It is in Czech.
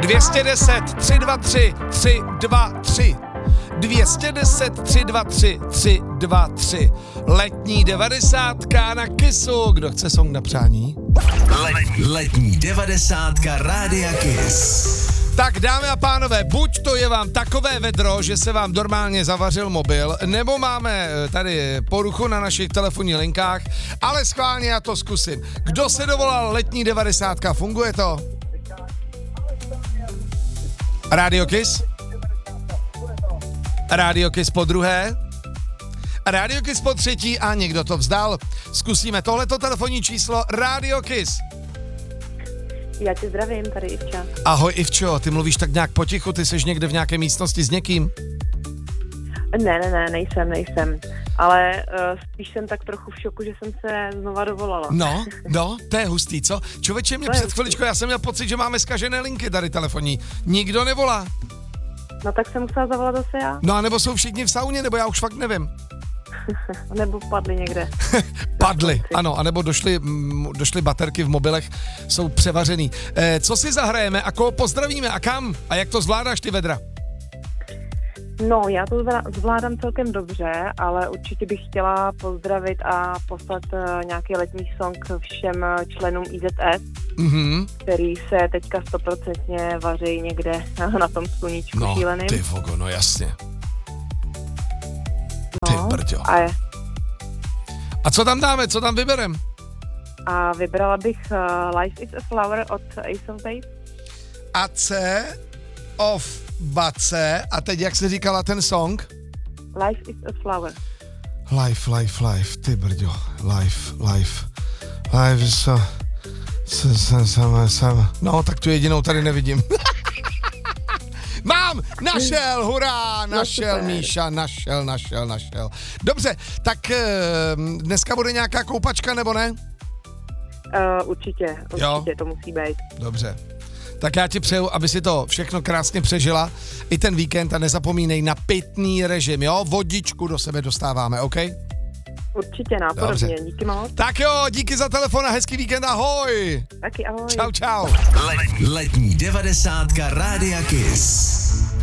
210 323 323. 210 323 323. Letní 90 na Kissu. Kdo chce song na přání? Letní 90 Rádia Kiss. Tak dámy a pánové, buď to je vám takové vedro, že se vám normálně zavařil mobil, nebo máme tady poruchu na našich telefonních linkách, ale schválně já to zkusím. Kdo se dovolal letní 90? Funguje to? Radio Kiss? Radio Kiss po druhé? Radio Kiss po třetí a někdo to vzdal. Zkusíme tohleto telefonní číslo Radio Kiss. Já tě zdravím, tady Ivča. Ahoj Ivčo, ty mluvíš tak nějak potichu, ty seš někde v nějaké místnosti s někým? Ne, nejsem. Ale spíš jsem tak trochu v šoku, že jsem se znova dovolala. No, to je hustý, co? Člověče, mě před chviličkou, já jsem měl pocit, že máme zkažené linky tady telefonní. Nikdo nevolá. No tak jsem musela zavolat zase já. No a nebo jsou všichni v sauně, nebo já už fakt nevím. Nebo padli někde. Padli, ano, anebo došly baterky v mobilech, jsou převařený. Co si zahrajeme a koho pozdravíme a kam? A jak to zvládáš ty vedra? No, já to zvládám celkem dobře, ale určitě bych chtěla pozdravit a poslat nějaký letní song všem členům IZS, který se teďka 100% vaří někde na tom sluníčku šíleným. No, ty vogo, no jasně. Ty brďo. A co tam dáme, co tam vyberem? A vybrala bych Life is a Flower od Ace of Base. AC of Bace. A teď jak jsi říkala ten song? Life is a Flower. Life, ty brďo. Life is a... No, tak tu jedinou tady nevidím. Mám! Našel! Hurá! Našel, Míša, našel. Dobře, tak dneska bude nějaká koupačka, nebo ne? Určitě, to musí být. Dobře. Tak já ti přeju, aby si to všechno krásně přežila, i ten víkend, a nezapomínej na pitný režim, jo? Vodičku do sebe dostáváme, OK? Určitě, nápodobně, díky moc. Tak jo, díky za telefon a hezký víkend, ahoj! Taky ahoj. Čau. Letní 90 Rádia Kiss.